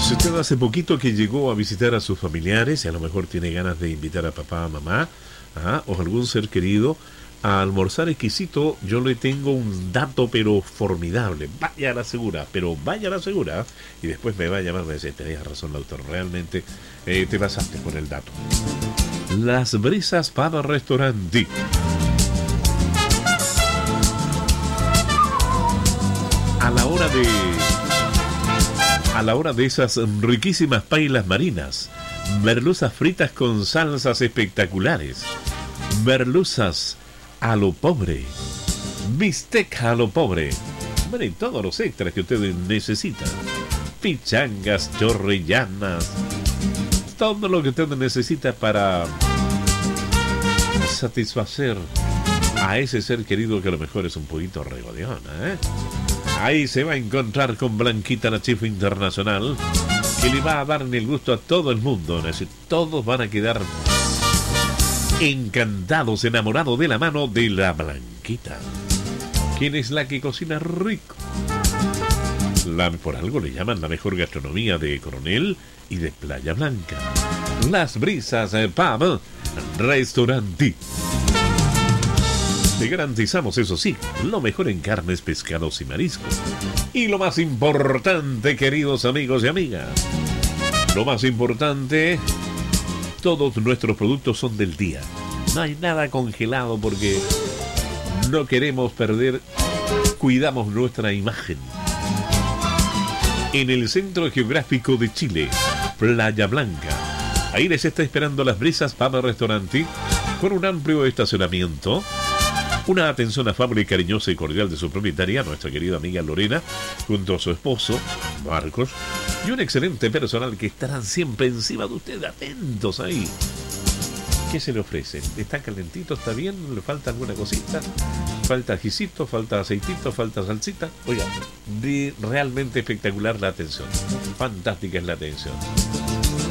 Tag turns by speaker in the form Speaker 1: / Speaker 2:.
Speaker 1: Si usted hace poquito que llegó a visitar a sus familiares y a lo mejor tiene ganas de invitar a papá, mamá, o algún ser querido a almorzar exquisito, yo le tengo un dato pero formidable. Vaya a la segura, pero vaya a la segura. Y después me va a llamar y me dice, tenías razón, doctor, realmente te pasaste con el dato. Las Brisas Pub Restaurant. A la hora de esas riquísimas pailas marinas, merluzas fritas con salsas espectaculares, merluzas a lo pobre, bistec a lo pobre, bueno, y todos los extras que ustedes necesitan, pichangas, chorrillanas, todo lo que usted necesita para satisfacer a ese ser querido que a lo mejor es un poquito regodeón, Ahí se va a encontrar con Blanquita, la chef internacional, que le va a dar el gusto a todo el mundo. Es decir, todos van a quedar encantados, enamorados de la mano de la Blanquita, quien es la que cocina rico. Por algo le llaman la mejor gastronomía de Coronel y de Playa Blanca. Las Brisas Pub Restaurant. Te garantizamos, eso sí, lo mejor en carnes, pescados y mariscos. Y lo más importante, queridos amigos y amigas, lo más importante, todos nuestros productos son del día. No hay nada congelado porque no queremos perder, cuidamos nuestra imagen. En el centro geográfico de Chile, Playa Blanca. Ahí les está esperando Las Brisas Pub Restaurant, con un amplio estacionamiento, una atención afable, cariñosa y cordial de su propietaria, nuestra querida amiga Lorena, junto a su esposo, Marcos, y un excelente personal que estarán siempre encima de usted, atentos ahí. ¿Qué se le ofrece? ¿Está calentito? ¿Está bien? ¿Le falta alguna cosita? ¿Falta ajicito? ¿Falta aceitito? ¿Falta salsita? Oiga, realmente espectacular la atención. Fantástica es la atención.